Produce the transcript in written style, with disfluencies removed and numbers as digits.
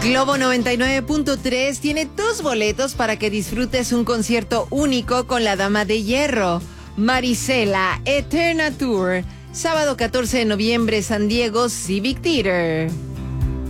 Globo 99.3 tiene 2 boletos para que disfrutes un concierto único con la Dama de Hierro, Marisela Eterna Tour, sábado 14 de noviembre, San Diego Civic Theater.